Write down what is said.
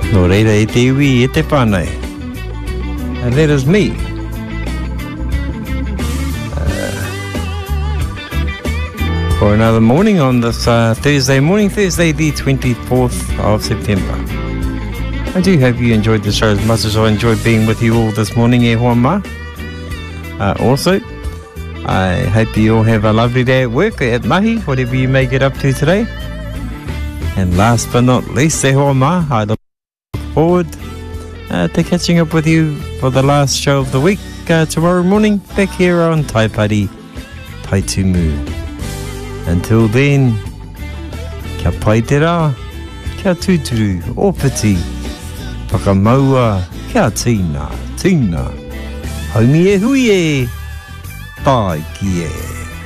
No reira e te iwi e te whānei. And that is me. For another morning on this Thursday morning, Thursday the 24th of September. I do hope you enjoyed the show as much as I enjoyed being with you all this morning, e hoa ma. Also, I hope you all have a lovely day at work, at mahi, whatever you may get up to today. And last but not least, e hoa ma, I look forward to catching up with you for the last show of the week tomorrow morning, back here on Taipari Taitumu. Until then, kia pai te rā, kia tūturu, opiti, whakamaua, kia tīna, haumi e hui e, tai ki e.